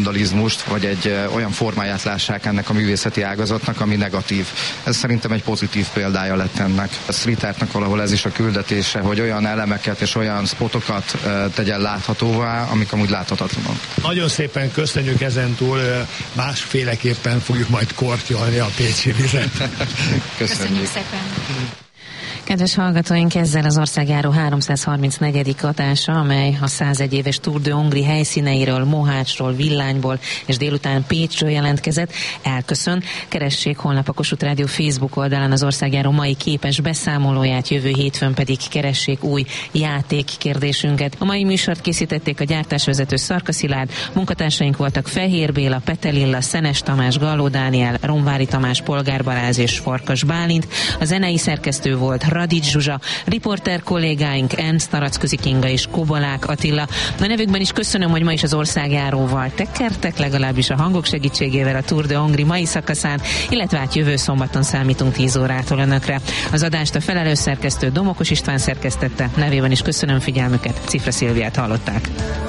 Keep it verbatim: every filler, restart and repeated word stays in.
vandalizmust, vagy egy olyan formáját lássák ennek a művészeti ágazatnak, ami negatív. Ez szerintem egy pozitív példája lett ennek. A street artnak valahol ez is a küldetése, hogy olyan elemeket és olyan spotokat tegyen láthatóvá, amik amúgy láthatatlanok. Nagyon szépen köszönjük, ezentúl másféleképpen fogjuk majd kortyolni a pécsi vizet. Köszönjük. Köszönjük szépen. Kedves hallgatóink, ezzel az országjáró háromszázharmincnegyedik adása, amely a százegy éves Tour de Hongrie helyszíneiről, Mohácsról, Villányból és délután Pécsről jelentkezett, elköszön. Keressék holnap a Kossuth Rádió Facebook oldalán az országjáró mai képes beszámolóját, jövő hétfőn pedig keressék új játékkérdésünket. A mai műsort készítették a gyártásvezető Szarka Szilárd, munkatársaink voltak Fehér Béla, Petelilla, Szenes Tamás, Galló Dániel, Romvári Tamás, Polgár Balázs és Farkas Bálint. A zenei szerkesztő volt Radics Zsuzsa, riporter kollégáink Ernst Taracközi Kinga és Kobalák Attila. A nevükben is köszönöm, hogy ma is az országjáróval tekertek, legalábbis a hangok segítségével a Tour de Hongrie mai szakaszán, illetve hát jövő szombaton számítunk tíz órától önökre. Az adást a felelős szerkesztő Domokos István szerkesztette, nevében is köszönöm figyelmüket, Cifra Szilviát hallották.